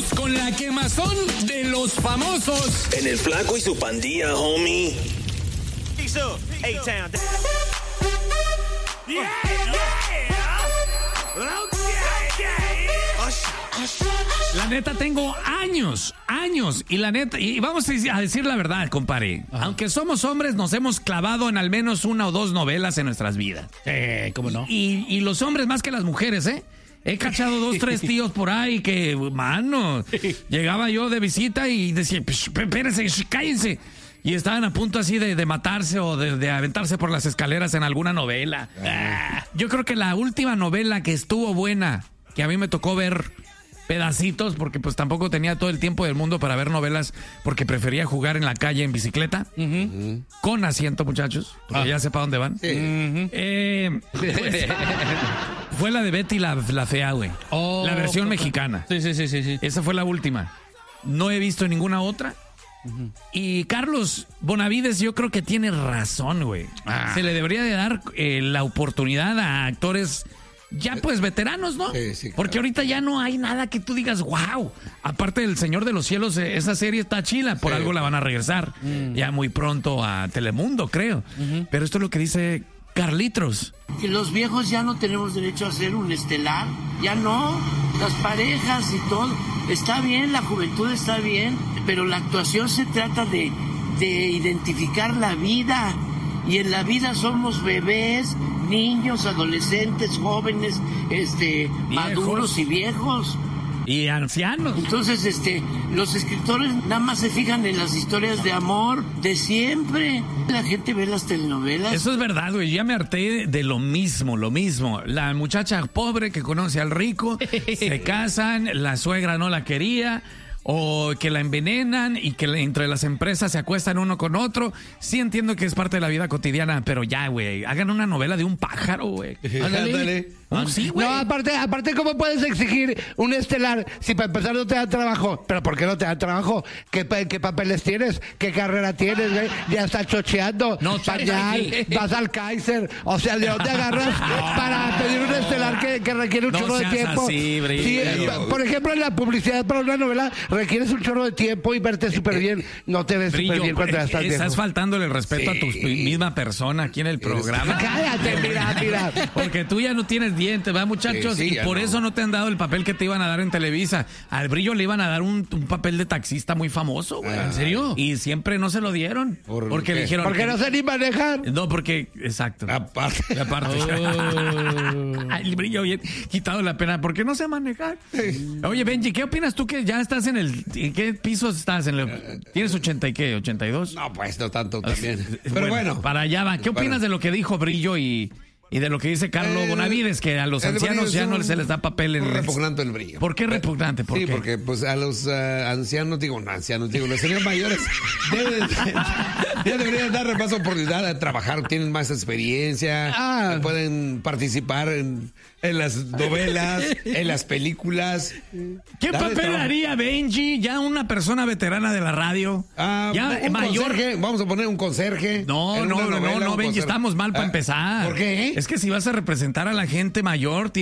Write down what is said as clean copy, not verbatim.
Vamos con la quemazón de los famosos. En el Flaco y su pandilla, homie. La neta, tengo años, y la neta, y vamos a decir la verdad, compadre. Ajá. Aunque somos hombres, nos hemos clavado en al menos una o dos novelas en nuestras vidas. ¿Cómo no? Y los hombres más que las mujeres, ¿eh? He cachado 2, 3 tíos por ahí que, mano, llegaba yo de visita y decía, espérense, cállense. Y estaban a punto así de matarse o de aventarse por las escaleras en alguna novela. Yo creo que la última novela que estuvo buena, que a mí me tocó ver pedacitos, porque pues tampoco tenía todo el tiempo del mundo para ver novelas, porque prefería jugar en la calle en bicicleta, con asiento, muchachos, porque ya sepa dónde van. Pues, fue la de Betty la Fea, güey. La versión mexicana. Sí. Esa fue la última. No he visto ninguna otra. Y Carlos Bonavides, yo creo que tiene razón, güey. Se le debería de dar la oportunidad a actores ya pues veteranos, ¿no? Sí, claro. Porque ahorita ya no hay nada que tú digas, wow. Aparte del Señor de los Cielos, esa serie está chila, por algo la van a regresar ya muy pronto a Telemundo, creo. Pero esto es lo que dice Carlitos. Que los viejos ya no tenemos derecho a hacer un estelar, ya no, las parejas y todo, está bien, la juventud está bien, pero la actuación se trata de identificar la vida, y en la vida somos bebés, niños, adolescentes, jóvenes, maduros y viejos. Y ancianos. Entonces, los escritores nada más se fijan en las historias de amor de siempre. La gente ve las telenovelas. Eso es verdad, güey. Ya me harté de lo mismo. La muchacha pobre que conoce al rico, se casan, la suegra no la quería, o que la envenenan y que entre las empresas se acuestan uno con otro. Sí entiendo que es parte de la vida cotidiana, pero ya, güey, hagan una novela de un pájaro, güey. Ándale. Sí, güey. No, aparte, ¿cómo puedes exigir un estelar si para empezar no te dan trabajo? ¿Pero por qué no te dan trabajo? ¿Qué papeles tienes? ¿Qué carrera tienes, güey? Ya estás chocheando. No, pañal, vas al Kaiser. O sea, ¿de dónde agarras para pedir un estelar que requiere un chorro de tiempo? Así, Brillo. Por ejemplo, en la publicidad para una novela requieres un chorro de tiempo y verte súper bien. No te ves súper bien cuando ya estás viejo. Estás faltándole el respeto a tu misma persona aquí en el programa. Cállate, mira. Porque tú ya no tienes dientes, ¿verdad, muchachos? Sí, y por eso no te han dado el papel que te iban a dar en Televisa. Al Brillo le iban a dar un papel de taxista muy famoso, güey. ¿En serio? Y siempre no se lo dieron. Porque le dijeron... Porque no sé ni manejar. No, porque... Exacto. Aparte. El Brillo bien quitado la pena. ¿Por qué no sé manejar? Oye, Benji, ¿qué opinas tú que ya estás ¿en qué piso estás? ¿Tienes 80 y qué? ¿82? No, pues no tanto también. Pero bueno. Para allá va. ¿Qué opinas de lo que dijo Brillo y de lo que dice Carlos Bonavides, que a los ancianos ya no se les da papel en repugnante el Brillo. ¿Por qué repugnante? ¿Por qué? Porque pues a los ancianos, los señores mayores ya deberían dar más oportunidad a trabajar, tienen más experiencia, pueden participar en las novelas, en las películas. ¿Qué papel haría Benji, ya una persona veterana de la radio? Ya un mayor. conserje, vamos a poner un conserje. No, Benji, estamos mal para empezar. ¿Por qué? Es que si vas a representar a la gente mayor,